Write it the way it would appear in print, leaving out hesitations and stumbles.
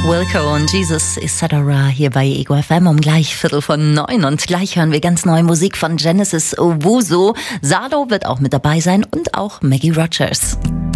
Wilco und Jesus Etc. hier bei Ego FM um gleich 8:45 und gleich hören wir ganz neue Musik von Genesis Owusu. Sado wird auch mit dabei sein und auch Maggie Rogers.